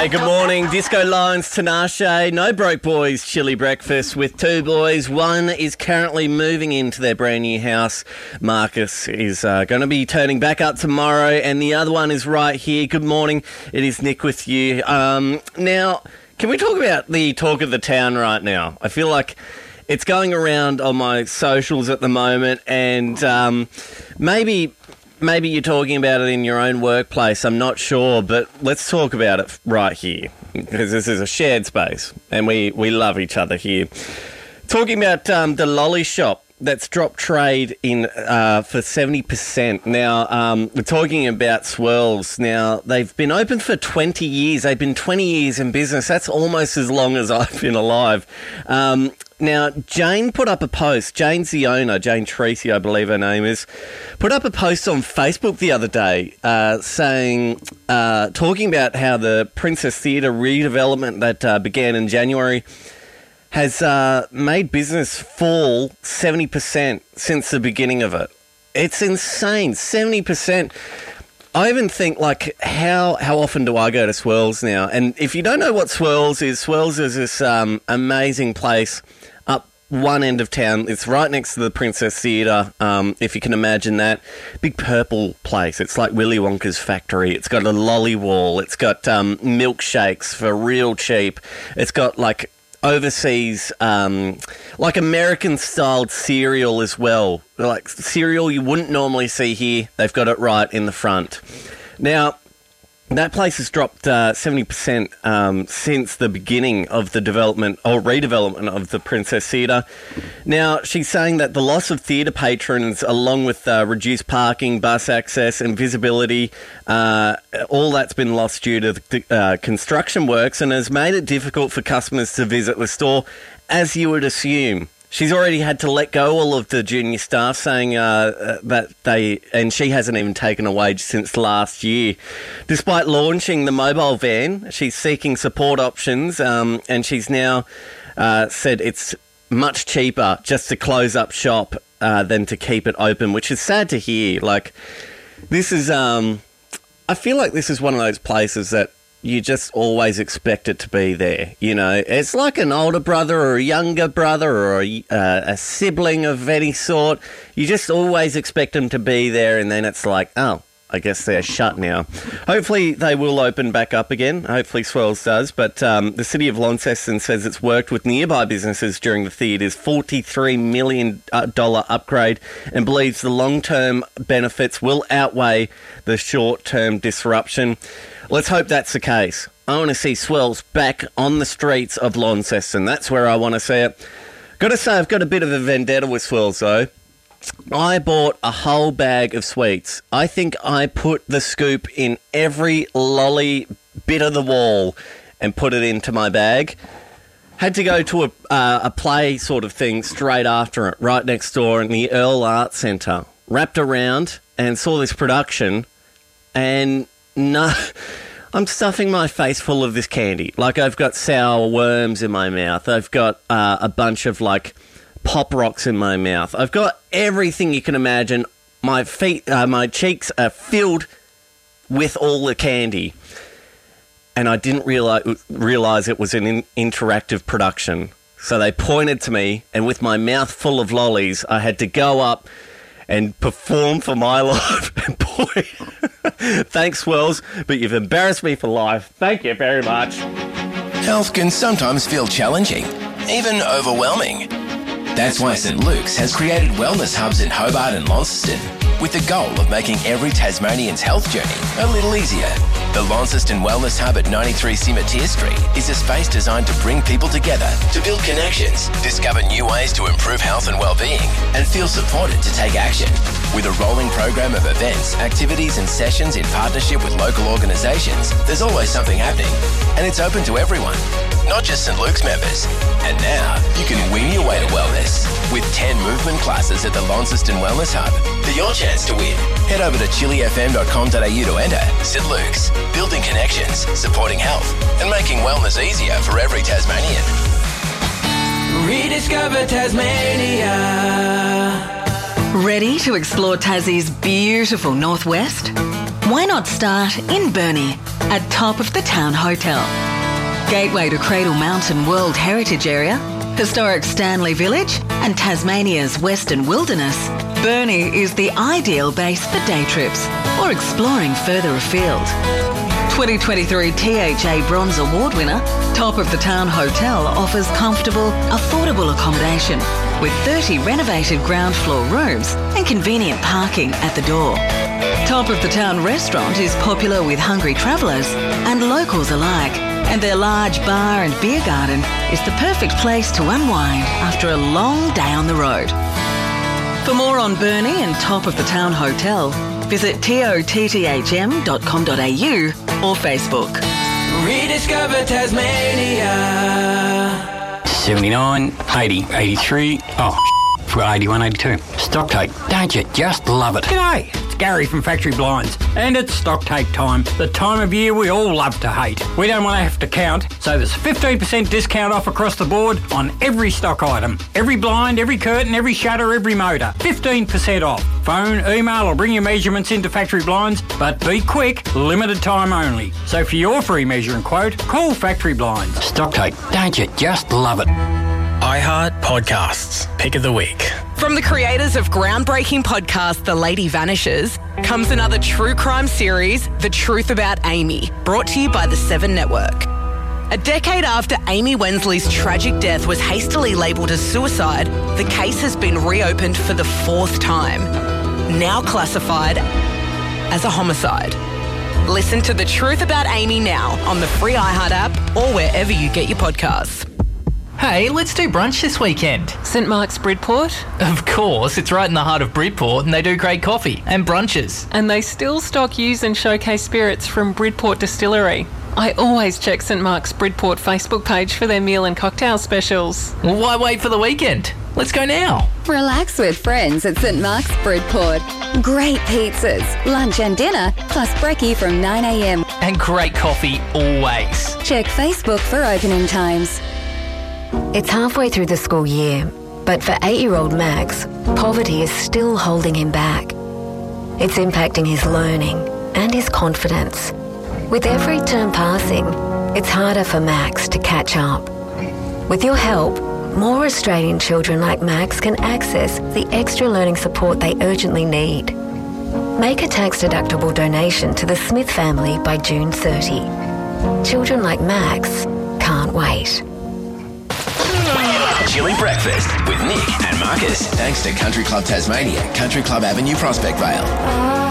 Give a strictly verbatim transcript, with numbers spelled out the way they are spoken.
Hey, good morning. Disco Lions, Tinashe. No Broke Boys chili breakfast with two boys. One is currently moving into their brand new house. Marcus is uh, going to be turning back up tomorrow, and the other one is right here. Good morning. It is Nick with you. Um, now, can we talk about the talk of the town right now? I feel like it's going around on my socials at the moment, and um, maybe... Maybe you're talking about it in your own workplace, I'm not sure, but let's talk about it right here, because this is a shared space, and we, we love each other here. Talking about um, the lolly shop that's dropped trade in uh, for seventy percent. Now, um, we're talking about Swirls. Now, they've been open for twenty years. They've been twenty years in business. That's almost as long as I've been alive. Um, now, Jane put up a post. Jane's the owner, Jane Treacy, I believe her name is, put up a post on Facebook the other day uh, saying, uh, talking about how the Princess Theatre redevelopment that uh, began in January has uh, made business fall seventy percent since the beginning of it. It's insane, seventy percent. I even think, like, how how often do I go to Swirls now? And if you don't know what Swirls is, Swirls is this um, amazing place up one end of town. It's right next to the Princess Theatre, um, if you can imagine that. Big purple place. It's like Willy Wonka's factory. It's got a lolly wall. It's got um, milkshakes for real cheap. It's got, like, overseas, um, like American-styled cereal as well. Like cereal you wouldn't normally see here. They've got it right in the front. Now, that place has dropped uh, seventy percent um, since the beginning of the development or redevelopment of the Princess Theatre. Now, she's saying that the loss of theatre patrons, along with uh, reduced parking, bus access and visibility, uh, all that's been lost due to the uh, construction works and has made it difficult for customers to visit the store, as you would assume. She's already had to let go all of the junior staff, saying uh, that they, and she hasn't even taken a wage since last year. Despite launching the mobile van, she's seeking support options, um, and she's now uh, said it's much cheaper just to close up shop uh, than to keep it open, which is sad to hear. Like, this is, um, I feel like this is one of those places that you just always expect it to be there, you know. It's like an older brother or a younger brother or a, uh, a sibling of any sort. You just always expect them to be there, and then it's like, oh, I guess they're shut now. Hopefully they will open back up again. Hopefully Swirls does. But um, the City of Launceston says it's worked with nearby businesses during the theatre's forty-three million dollars upgrade and believes the long-term benefits will outweigh the short-term disruption. Let's hope that's the case. I want to see Swirls back on the streets of Launceston. That's where I want to see it. Got to say, I've got a bit of a vendetta with Swirls, though. I bought a whole bag of sweets. I think I put the scoop in every lolly bit of the wall and put it into my bag. Had to go to a, uh, a play sort of thing straight after it, right next door in the Earl Arts Centre. Wrapped around and saw this production, and no, I'm stuffing my face full of this candy. Like, I've got sour worms in my mouth. I've got uh, a bunch of, like, Pop Rocks in my mouth. I've got everything you can imagine. My feet, uh, my cheeks are filled with all the candy. And I didn't realize, realize it was an in- interactive production. So they pointed to me, and with my mouth full of lollies, I had to go up and perform for my life. And boy, thanks, Swirls, but you've embarrassed me for life. Thank you very much. Health can sometimes feel challenging, even overwhelming. That's why St Luke's has created wellness hubs in Hobart and Launceston, with the goal of making every Tasmanian's health journey a little easier. The Launceston Wellness Hub at ninety-three Cimetière Street is a space designed to bring people together, to build connections, discover new ways to improve health and well-being, and feel supported to take action. With a rolling program of events, activities and sessions in partnership with local organisations, there's always something happening. And it's open to everyone, not just St Luke's members. And now, you can win your way to wellness with ten movement classes at the Launceston Wellness Hub. For your chance to win, head over to chili f m dot com dot a u to enter. St Luke's, building connections, supporting health, and making wellness easier for every Tasmanian. Rediscover Tasmania. Ready to explore Tassie's beautiful northwest? Why not start in Burnie at Top of the Town Hotel. Gateway to Cradle Mountain World Heritage Area, historic Stanley Village and Tasmania's Western Wilderness, Burnie is the ideal base for day trips or exploring further afield. twenty twenty-three T H A Bronze Award winner, Top of the Town Hotel offers comfortable, affordable accommodation with thirty renovated ground floor rooms and convenient parking at the door. Top of the Town Restaurant is popular with hungry travellers and locals alike, and their large bar and beer garden is the perfect place to unwind after a long day on the road. For more on Burnie and Top of the Town Hotel, visit totthm dot com dot a u or Facebook. Rediscover Tasmania. seventy-nine, eighty, eighty-three, oh, forgot eighty-one, eighty-two. Stock take, don't you just love it? G'day, it's Gary from Factory Blinds, and it's stock take time, the time of year we all love to hate. We don't want to have to count, so there's fifteen percent discount off across the board on every stock item. Every blind, every curtain, every shutter, every motor. fifteen percent off. Phone, email or bring your measurements into Factory Blinds, but be quick, limited time only. So for your free measuring quote, call Factory Blinds. Stock take, don't you just love it? iHeart Podcasts, Pick of the Week. From the creators of groundbreaking podcast The Lady Vanishes comes another true crime series, The Truth About Amy, brought to you by the Seven Network. A decade after Amy Wensley's tragic death was hastily labelled as suicide, the case has been reopened for the fourth time, now classified as a homicide. Listen to The Truth About Amy now on the free iHeart app or wherever you get your podcasts. Hey, let's do brunch this weekend. St Mark's Bridport? Of course, it's right in the heart of Bridport and they do great coffee and brunches. And they still stock, use and showcase spirits from Bridport Distillery. I always check St Mark's Bridport Facebook page for their meal and cocktail specials. Well, why wait for the weekend? Let's go now. Relax with friends at St Mark's Bridport. Great pizzas, lunch and dinner, plus brekkie from nine a m. And great coffee always. Check Facebook for opening times. It's halfway through the school year, but for eight-year-old Max, poverty is still holding him back. It's impacting his learning and his confidence. With every term passing, it's harder for Max to catch up. With your help, more Australian children like Max can access the extra learning support they urgently need. Make a tax-deductible donation to the Smith family by June thirtieth. Children like Max can't wait. Chilly Breakfast with Nick and Marcus. Thanks to Country Club Tasmania, Country Club Avenue, Prospect Vale.